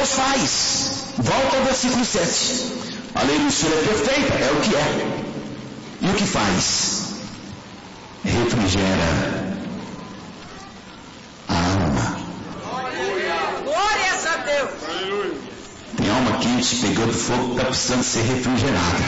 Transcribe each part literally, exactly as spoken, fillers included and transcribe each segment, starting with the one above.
Deus faz. Volta ao versículo sete. A lei do Senhor é perfeita, é o que é. E o que faz? Refrigera a alma. Glórias a Deus. Tem alma quente pegando fogo, está precisando ser refrigerada.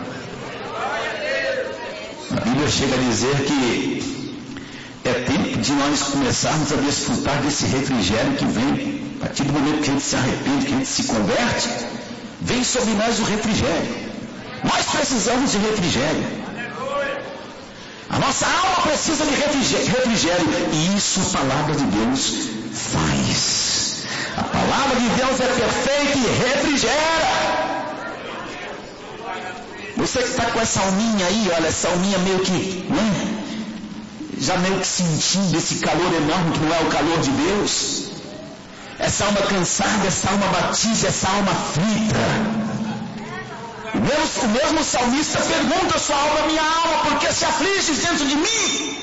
A Bíblia chega a dizer que é tempo de nós começarmos a desfrutar desse refrigério que vem. A partir do momento que a gente se arrepende, que a gente se converte, vem sobre nós o refrigério. Nós precisamos de refrigério. A nossa alma precisa de refrigério. E isso a palavra de Deus faz. A palavra de Deus é perfeita e refrigera. Você que está com essa alminha aí, olha, essa alminha meio que, né? Já meio que sentindo esse calor enorme que não é o calor de Deus. Essa alma cansada, essa alma batida, essa alma aflita. O mesmo, o mesmo salmista pergunta à sua alma: minha alma, por que se afliges dentro de mim?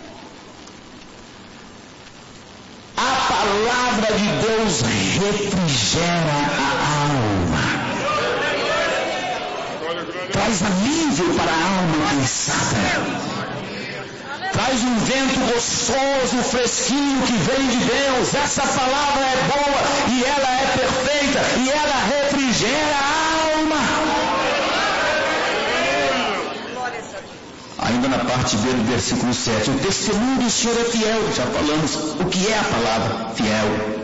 A palavra de Deus refrigera a alma. Traz alívio para a alma cansada. Traz um vento gostoso, fresquinho que vem de Deus. Essa palavra é boa e ela é perfeita e ela refrigera a alma. Ainda na parte B do versículo sete, o testemunho do Senhor é fiel. Já falamos o que é a palavra fiel.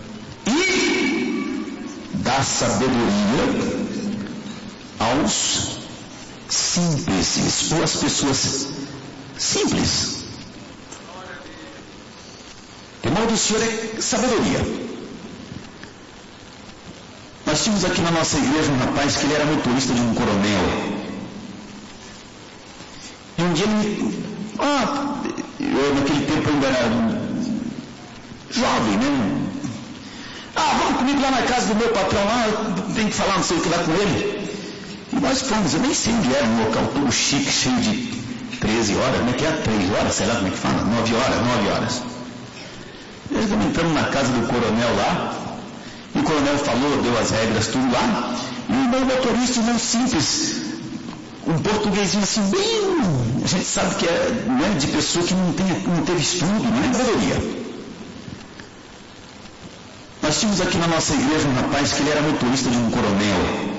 E dá sabedoria aos simples, ou às pessoas simples. O temor do Senhor é sabedoria. Nós tínhamos aqui na nossa igreja um rapaz que ele era motorista de um coronel. E um dia ele, ah, eu naquele tempo ainda era jovem, né? Ah, vamos comigo lá na casa do meu patrão lá, tem que falar não sei o que lá com ele. E nós fomos, eu nem sei onde era, um local todo chique, cheio de treze horas, como é que é? três horas, sei lá como é que fala, nove horas, nove horas. Nós estamos entrando na casa do coronel lá, e o coronel falou, deu as regras, tudo lá, e o meu motorista, não simples, um portuguesinho assim, bem, a gente sabe que é, né, de pessoa que não, tem, não teve estudo, não é sabedoria. Nós tínhamos aqui na nossa igreja um rapaz que ele era motorista de um coronel.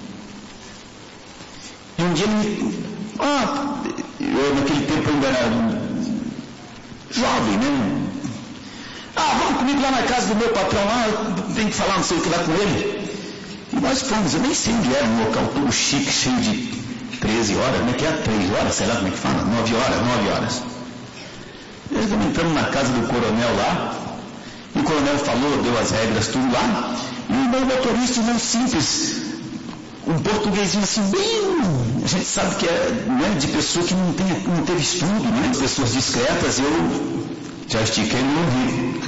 E um dia ele, ah, eu naquele tempo ainda era jovem, né? Ah, vamos comigo lá na casa do meu patrão lá, tem que falar não sei o que lá com ele. E nós fomos, eu nem sei onde era, um local todo chique, cheio de treze horas, como é que é? três horas, sei lá como é que fala, nove horas, nove horas. Nós estamos entrando na casa do coronel lá, e o coronel falou, deu as regras, tudo lá, e o meu motorista, não simples, um portuguesinho assim, bem, a gente sabe que é, né, de pessoa que não, tem, não teve estudo, né? Pessoas discretas, eu já estiquei no ouvido.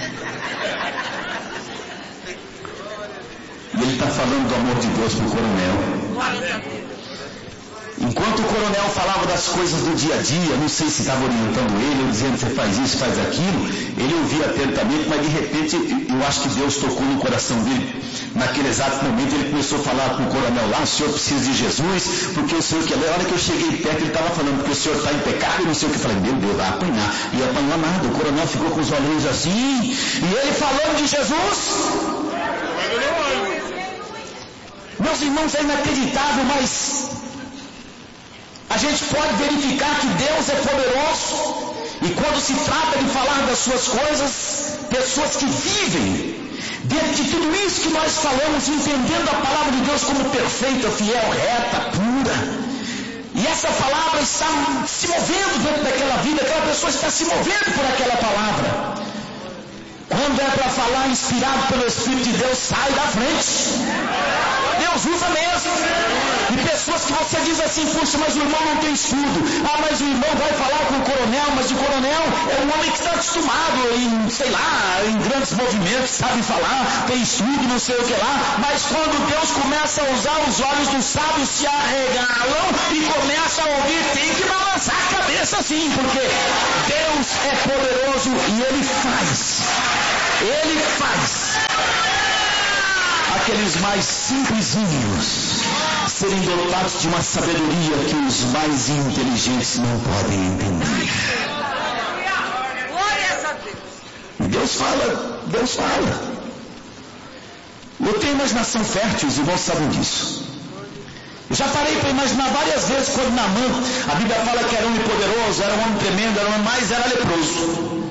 E ele está falando do amor de Deus para o coronel. Enquanto o coronel falava das coisas do dia a dia, não sei se estava orientando ele, ou dizendo você faz isso, faz aquilo, ele ouvia atentamente, mas de repente eu acho que Deus tocou no coração dele. Naquele exato momento ele começou a falar com o coronel lá, o senhor precisa de Jesus, porque o senhor que a hora que eu cheguei perto ele estava falando, porque o senhor está em pecado, e não sei o que. Eu falei, meu Deus, vai apanhar. E apanhou nada, o coronel ficou com os olhinhos assim, e ele falando de Jesus. Meus irmãos, é inacreditável, mas a gente pode verificar que Deus é poderoso, e quando se trata de falar das suas coisas, pessoas que vivem dentro de tudo isso que nós falamos, entendendo a palavra de Deus como perfeita, fiel, reta, pura, e essa palavra está se movendo dentro daquela vida, aquela pessoa está se movendo por aquela palavra. Quando é para falar inspirado pelo Espírito de Deus, sai da frente. Deus usa mesmo. E pessoas que você diz assim, puxa, mas o irmão não tem estudo. Ah, mas o irmão vai falar com o coronel, mas o coronel é um homem que está acostumado em, sei lá, em grandes movimentos, sabe falar, tem estudo, não sei o que lá. Mas quando Deus começa a usar, os olhos dos sábios se arregalam e começa a ouvir, tem que balançar a cabeça assim, porque Deus é poderoso e Ele faz. Ele faz. aqueles mais simplesinhos serem dotados de uma sabedoria que os mais inteligentes não podem entender. E Deus fala, Deus fala. Eu tenho imaginação fértil, os irmãos sabem disso. Eu já parei para imaginar várias vezes quando Naamã, a Bíblia fala que era um homem poderoso, era um homem tremendo, era um homem, mas era leproso.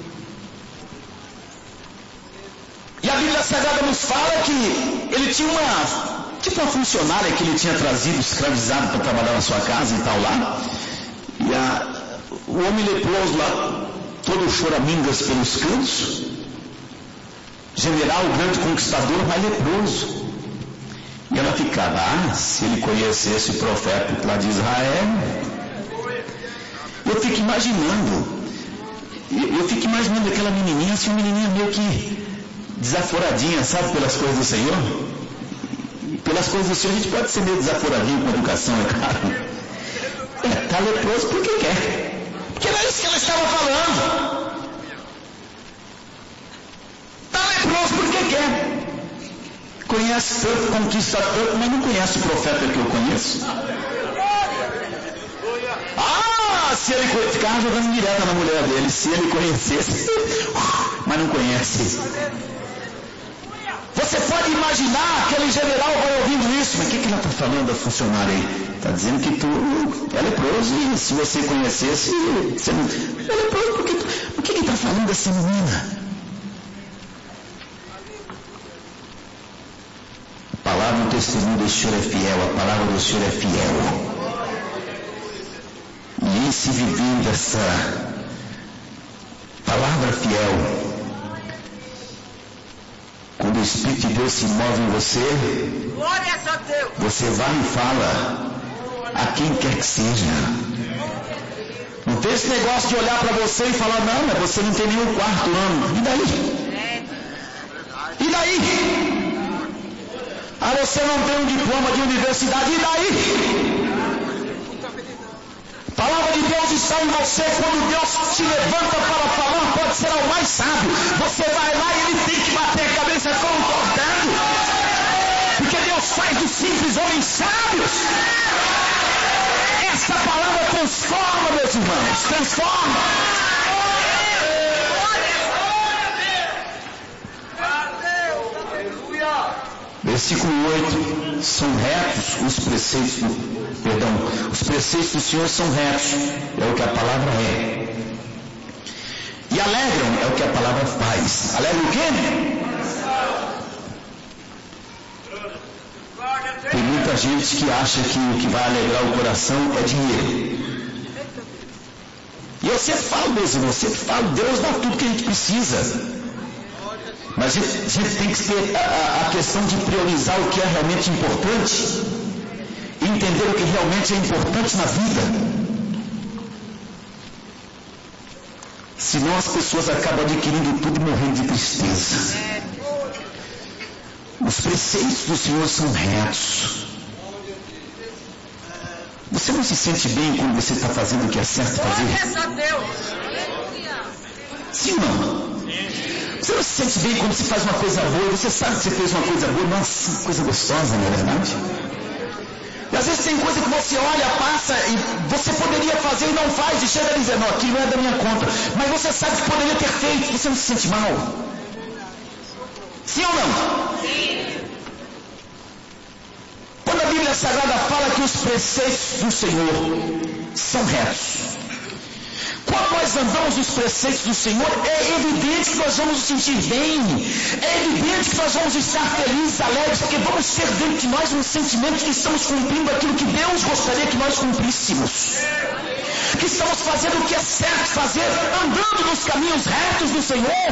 E a Bíblia Sagrada nos fala que ele tinha uma, tipo uma funcionária que ele tinha trazido, escravizado para trabalhar na sua casa e tal lá. E a, o homem leproso lá, todo choramingas pelos cantos, general, grande conquistador, mas leproso. E ela ficava, ah, se ele conhecesse o profeta lá de Israel. Eu fico imaginando, eu fico imaginando aquela menininha, assim, uma menininha meio que desaforadinha, sabe, pelas coisas do Senhor. Pelas coisas do Senhor a gente pode ser meio desaforadinho com a educação, é claro. É, está leproso porque quer. Porque não é isso que ela estava falando. Está leproso porque quer. Conhece tanto, conquista tanto, mas não conhece o profeta que eu conheço. Ah, se ele ficava jogando direto na mulher dele, se ele conhecesse, mas não conhece. Você pode imaginar aquele general vai ouvindo isso, mas o que, que ela está falando da funcionária aí? Está dizendo que tu é leproso e se você conhecesse, você não é leproso, porque tu... o que, que está falando dessa menina? A palavra no testemunho do Senhor é fiel, a palavra do Senhor é fiel. E em se vivendo essa palavra fiel, quando o Espírito de Deus se move em você, glórias a Deus, você vai e fala a quem quer que seja. Não tem esse negócio de olhar para você e falar, não, mas você não tem nenhum quarto ano. E daí? E daí? Ah, você não tem um diploma de universidade, e daí? A palavra de Deus está em você. Quando Deus te levanta para falar, pode ser ao mais sábio. Você vai lá e ele tem que bater a cabeça concordando. Porque Deus faz dos simples homens sábios. Essa palavra transforma, meus irmãos, transforma. Versículo oito, são retos os preceitos do, perdão, os preceitos do Senhor são retos, é o que a palavra é. E alegram, é o que a palavra faz. Alegra o quê? Tem muita gente que acha que o que vai alegrar o coração é dinheiro. E eu sempre falo mesmo, eu sempre falo, Deus dá tudo que a gente precisa. Mas a gente, a gente tem que ter a, a questão de priorizar o que é realmente importante e entender o que realmente é importante na vida. Senão as pessoas acabam adquirindo tudo e morrendo de tristeza. Os preceitos do Senhor são retos. Você não se sente bem quando você está fazendo o que é certo fazer? Sim, não. Você não se sente bem quando você faz uma coisa boa, você sabe que você fez uma coisa boa, nossa, coisa gostosa, não é verdade? E às vezes tem coisa que você olha, passa e você poderia fazer e não faz, e chega a dizer, não, aquilo não é da minha conta, mas você sabe que poderia ter feito, você não se sente mal? Sim ou não? Sim. Quando a Bíblia Sagrada fala que os preceitos do Senhor são retos, quando nós andamos nos preceitos do Senhor, é evidente que nós vamos nos sentir bem, é evidente que nós vamos estar felizes, alegres, porque vamos ter dentro de nós um sentimento que estamos cumprindo aquilo que Deus gostaria que nós cumpríssemos, que estamos fazendo o que é certo fazer, andando nos caminhos retos do Senhor.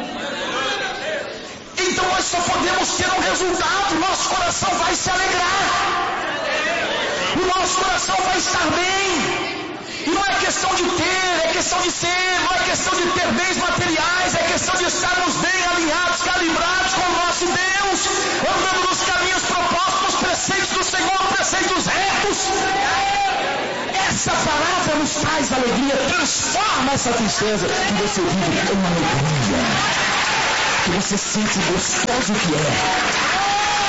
Então nós só podemos ter um resultado, nosso coração vai se alegrar, o nosso coração vai estar bem. E não é questão de ter, é questão de ser, não é questão de ter bens materiais, é questão de estarmos bem alinhados, calibrados com o nosso Deus, andando nos caminhos propostos, nos preceitos do Senhor, preceitos retos. Essa palavra nos traz alegria, transforma essa tristeza que você vive em alegria, que você sente gostoso que é.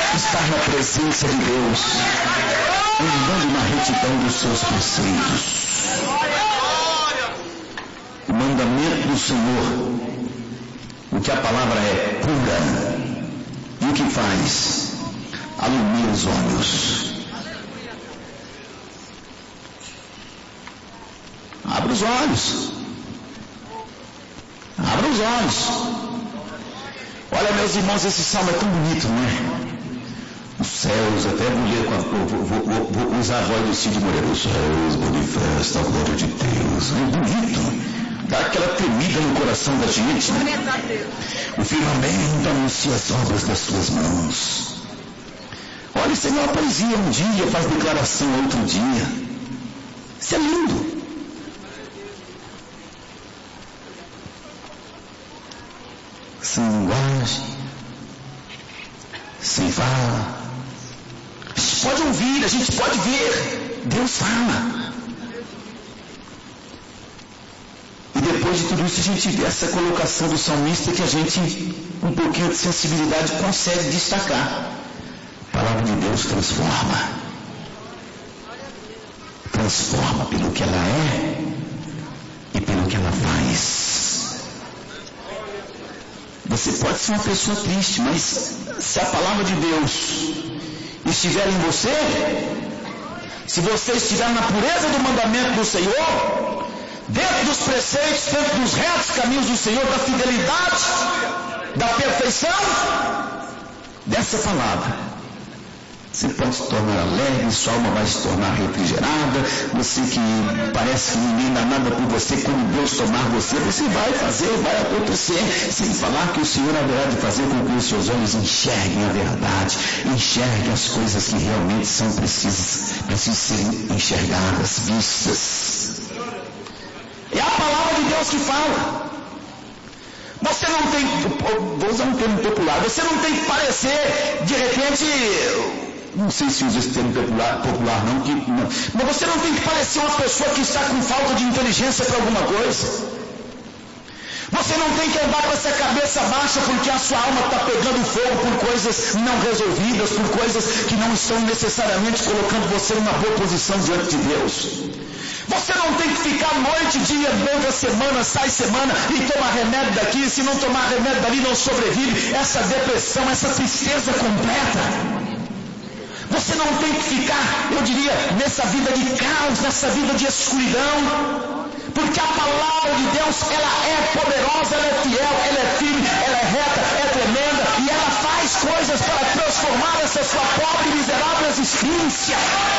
estar na presença de Deus, andando na retidão dos seus preceitos. O mandamento do Senhor, o que a palavra é pura, e o que faz? Alumia os olhos. Abra os olhos. Abra os olhos. Olha, meus irmãos, esse salmo é tão bonito, não é? Os céus, até mulher, vou, vou, vou, vou usar a voz do Cid Moreira. Os céus manifestam a glória de Deus. É bonito. Dá aquela tremida no coração da gente, né? O firmamento anuncia as obras das suas mãos. Olha, isso é uma poesia. Um dia faz declaração outro dia. Isso é lindo. Sem linguagem, sem fala. A gente pode ouvir, a gente pode ver. Deus fala. E depois de tudo isso, a gente vê essa colocação do salmista que a gente, um pouquinho de sensibilidade, consegue destacar. A palavra de Deus transforma. Transforma pelo que ela é e pelo que ela faz. Você pode ser uma pessoa triste, mas se a palavra de Deus estiver em você, se você estiver na pureza do mandamento do Senhor, dentro dos preceitos, dentro dos retos caminhos do Senhor, da fidelidade, da perfeição dessa palavra, você pode se tornar alegre, sua alma vai se tornar refrigerada. Você que parece que ninguém dá nada por você, quando Deus tomar você, você vai fazer, vai acontecer, sem falar que o Senhor haverá de fazer com que os seus olhos enxerguem a verdade, enxerguem as coisas que realmente são precisas, precisam ser enxergadas, vistas. É a palavra de Deus que fala. Você não tem, vou usar um termo popular, você não tem que parecer, de repente, não sei se usa esse termo popular, popular não, que, não, mas você não tem que parecer uma pessoa que está com falta de inteligência para alguma coisa. Você não tem que andar com essa cabeça baixa porque a sua alma está pegando fogo por coisas não resolvidas, por coisas que não estão necessariamente colocando você numa boa posição diante de Deus. Você não tem que ficar noite, dia, durante a semana, sai semana e tomar remédio daqui. Se não tomar remédio dali, não sobrevive. Essa depressão, essa tristeza completa. Você não tem que ficar, eu diria, nessa vida de caos, nessa vida de escuridão. Porque a palavra de Deus, ela é poderosa, ela é fiel, ela é firme, ela é reta, é tremenda. E ela faz coisas para transformar essa sua pobre e miserável existência.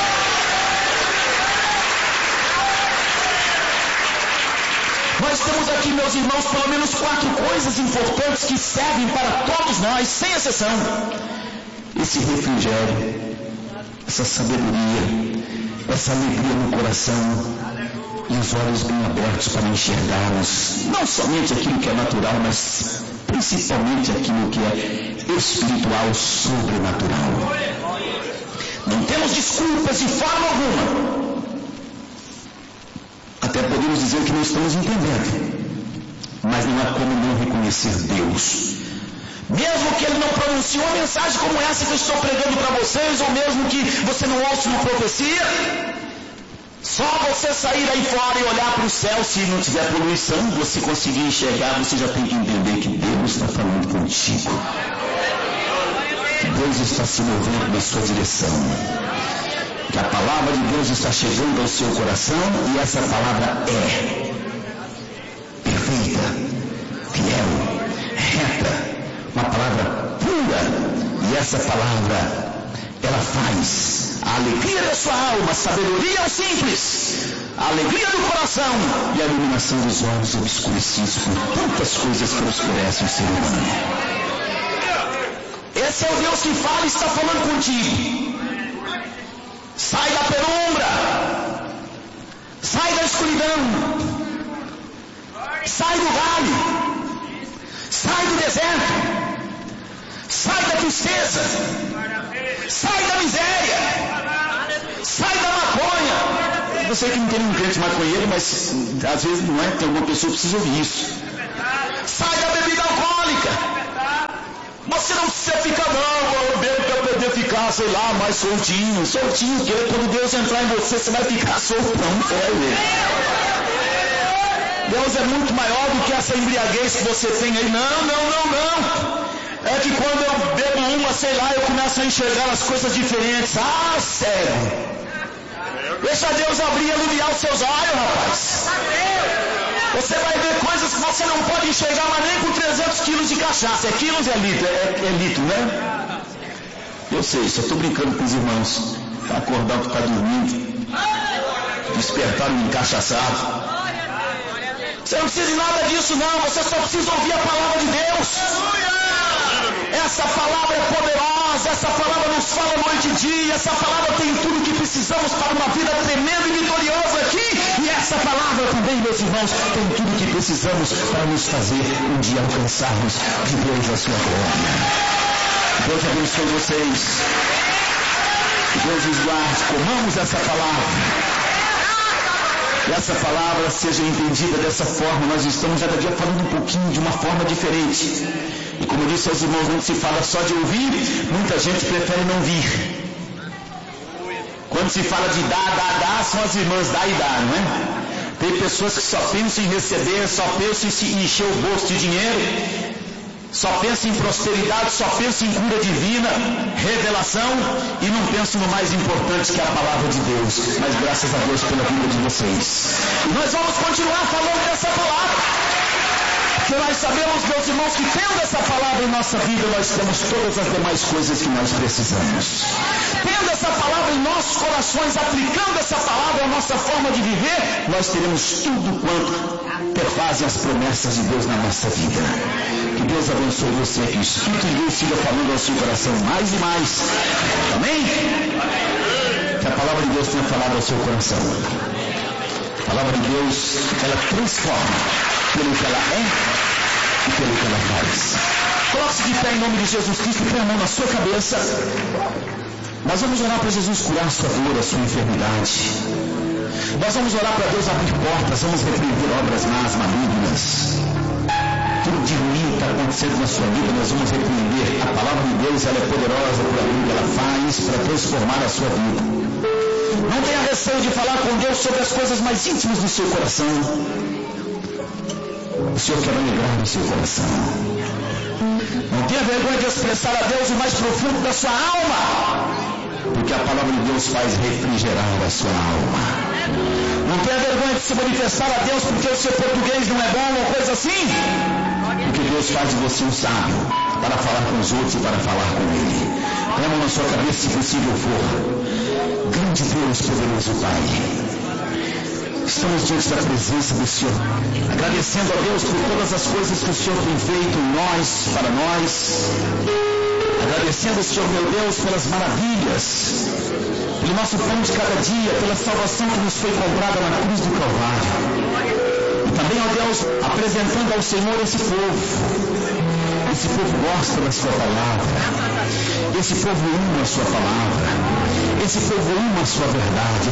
Nós temos aqui, meus irmãos, pelo menos quatro coisas importantes que servem para todos nós, sem exceção. Esse refrigério, essa sabedoria, essa alegria no coração e os olhos bem abertos para enxergarmos não somente aquilo que é natural, mas principalmente aquilo que é espiritual, sobrenatural. Não temos desculpas de forma alguma. Até podemos dizer que não estamos entendendo, mas não há como não reconhecer Deus. Mesmo que Ele não pronuncie uma mensagem como essa que eu estou pregando para vocês, ou mesmo que você não ouça uma profecia, só você sair aí fora e olhar para o céu, se não tiver poluição, você conseguir enxergar, você já tem que entender que Deus está falando contigo. Que Deus está se movendo na sua direção. Que a palavra de Deus está chegando ao seu coração e essa palavra é perfeita, fiel, reta, uma palavra pura. E essa palavra, ela faz a alegria da sua alma, a sabedoria ao simples, a alegria do coração e a iluminação dos olhos obscurecidos por tantas coisas que obscurecem o ser humano. Esse é o Deus que fala e está falando contigo. Sai da penumbra, sai da escuridão, sai do vale, sai do deserto, sai da tristeza, sai da miséria, sai da maconha. Você que não tem um crente maconheiro, mas às vezes não é, tem alguma pessoa que precisa ouvir isso. Sai da bebida alcoólica. Você não precisa ficar, não, eu bebo para perder ficar, sei lá, mais soltinho. Soltinho, que quando Deus entrar em você, você vai ficar soltão, velho. Deus é muito maior do que essa embriaguez que você tem aí. Não, não, não, não. É que quando eu bebo uma, sei lá, eu começo a enxergar as coisas diferentes. Ah, cego. Deixa Deus abrir e iluminar os seus olhos, rapaz. Você vai ver coisas que você não pode enxergar, mas nem com trezentos quilos de cachaça. É quilos, é litro, é, é litro, né? Eu sei, só estou brincando com os irmãos. Para acordar o que está dormindo. Despertar um encachaçado. Você não precisa de nada disso, não. Você só precisa ouvir a palavra de Deus. Essa palavra é poderosa. Essa palavra nos fala noite e dia. Essa palavra tem tudo que precisamos para uma vida tremenda e vitoriosa aqui. E essa palavra também, meus irmãos, tem tudo que precisamos para nos fazer um dia alcançarmos de Deus a sua glória. Deus abençoe vocês. Que Deus os guarde. Comamos essa palavra. E essa palavra seja entendida dessa forma. Nós estamos cada dia falando um pouquinho de uma forma diferente. E como eu disse aos irmãos, não se fala só de ouvir, muita gente prefere não vir. Quando se fala de dar, dar, dar, são as irmãs dar e dar, não é? Tem pessoas que só pensam em receber, só pensam em se encher o bolso de dinheiro, só pensam em prosperidade, só pensam em cura divina, revelação, e não pensam no mais importante, que é a palavra de Deus. Mas graças a Deus pela vida de vocês. E nós vamos continuar falando dessa palavra. Porque nós sabemos, meus irmãos, que tendo essa palavra em nossa vida, nós temos todas as demais coisas que nós precisamos. Tendo essa palavra em nossos corações, aplicando essa palavra à nossa forma de viver, nós teremos tudo quanto perfazem as promessas de Deus na nossa vida. Que Deus abençoe você, que o Espírito de Deus siga falando ao seu coração mais e mais. Amém? Que a palavra de Deus tenha falado ao seu coração. A palavra de Deus, ela transforma pelo que ela é e pelo que ela faz. Coloque-se de pé em nome de Jesus Cristo, põe a mão na sua cabeça. Nós vamos orar para Jesus curar a sua dor, a sua enfermidade. Nós vamos orar para Deus abrir portas, vamos repreender obras más, malignas. Tudo de ruim está acontecendo na sua vida, nós vamos repreender. A palavra de Deus, ela é poderosa para aquilo que ela faz, para transformar a sua vida. Não tenha receio de falar com Deus sobre as coisas mais íntimas do seu coração. O Senhor quer alegrar o seu coração. Não tenha vergonha de expressar a Deus o mais profundo da sua alma, porque a palavra de Deus faz refrigerar a sua alma. Não tenha vergonha de se manifestar a Deus porque o seu português não é bom ou coisa assim, porque Deus faz de você um sábio para falar com os outros e para falar com Ele. Põe a mão na sua cabeça, se possível for. Grande Deus, poderoso Pai, estamos diante da presença do Senhor, agradecendo a Deus por todas as coisas que o Senhor tem feito em nós, para nós. Agradecendo, Senhor meu Deus, pelas maravilhas, pelo nosso pão de cada dia, pela salvação que nos foi comprada na cruz do Calvário. E também, ó Deus, apresentando ao Senhor esse povo. Esse povo gosta da sua palavra. Esse povo ama a sua palavra. Esse povo ama a sua verdade.